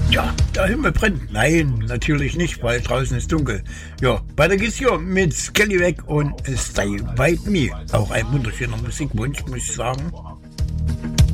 Ja, der Himmel brennt. Nein, natürlich nicht, weil draußen ist dunkel. Ja, weiter geht's hier mit Scallywag und Stay By Me. Auch ein wunderschöner Musikwunsch, muss ich sagen.